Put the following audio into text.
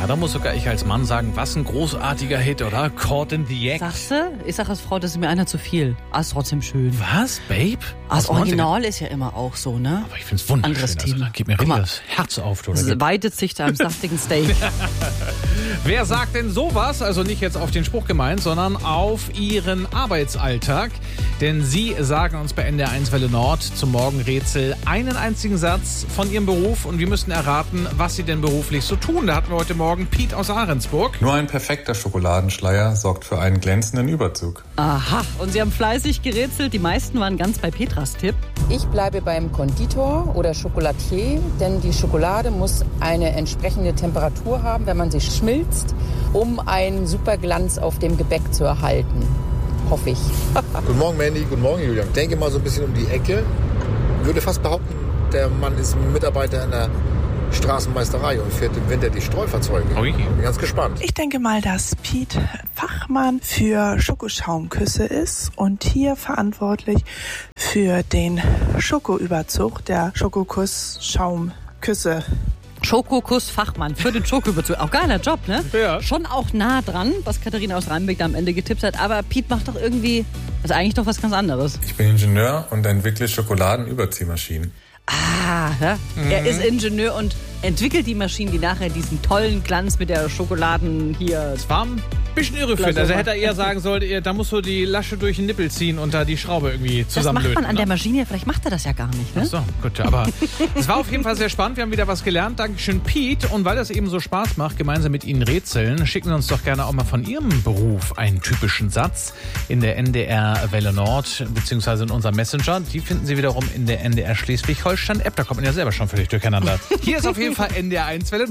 da muss sogar ich als Mann sagen, was ein großartiger Hit, oder? Caught in the Act. Sagst du? Ich sag als Frau, das ist mir einer zu viel. Aber ist trotzdem schön. Was, Babe? Das Original ist ja immer auch so, ne? Aber ich find's wunderschön. Anderes Also, Thema. da geht mir richtig das Herz auf. Du. Es weitet sich da am saftigen Steak. Wer sagt denn sowas? Also nicht jetzt auf den Spruch gemeint, sondern auf Ihren Arbeitsalltag. Denn Sie sagen uns bei NDR 1 Welle Nord zum Morgenrätsel einen einzigen Satz von Ihrem Beruf und wir müssen erraten, was Sie denn beruflich so tun. Da hatten wir heute Morgen Piet aus Ahrensburg. Nur ein perfekter Schokoladenschleier sorgt für einen glänzenden Überzug. Aha, und Sie haben fleißig gerätselt. Die meisten waren ganz bei Petras Tipp. Ich bleibe beim Konditor oder Schokolatier, denn die Schokolade muss eine entsprechende Temperatur haben, wenn man sie schmilzt, um einen Superglanz auf dem Gebäck zu erhalten. Hoffe ich. Guten Morgen, Mandy. Guten Morgen, Julian. Ich denke mal so ein bisschen um die Ecke. Ich würde fast behaupten, der Mann ist Mitarbeiter in der Straßenmeisterei und fährt im Winter die Streufahrzeuge. Ui. Bin ganz gespannt. Ich denke mal, dass Piet Fachmann für Schokoschaumküsse ist und hier verantwortlich für den Schokoüberzug der Schokokuss-Schaumküsse. Schokokuss-Fachmann für den Schokoüberzug. Auch geiler Job, ne? Ja. Schon auch nah dran, was Katharina aus Rheinbeck da am Ende getippt hat. Aber Piet macht doch irgendwie, also eigentlich doch was ganz anderes. Ich bin Ingenieur und entwickle Schokoladenüberziehmaschinen. Ah, ja? Er ist Ingenieur und entwickelt die Maschinen, die nachher diesen tollen Glanz mit der Schokoladen hier... Das war ein bisschen irreführend. Also hätte er eher sagen sollen, da musst du die Lasche durch den Nippel ziehen und da die Schraube irgendwie Das zusammenlöten. macht man an der Maschine, vielleicht macht er das ja gar nicht, ne? Ach so, gut, aber es war auf jeden Fall sehr spannend. Wir haben wieder was gelernt. Dankeschön, Piet. Und weil das eben so Spaß macht, gemeinsam mit Ihnen rätseln, schicken Sie uns doch gerne auch mal von Ihrem Beruf einen typischen Satz in der NDR Welle Nord, beziehungsweise in unserem Messenger. Die finden Sie wiederum in der NDR Schleswig-Holstein-App. Da kommt man ja selber schon völlig durcheinander. Hier ist auf jeden Fall NDR 1 Welle Nord.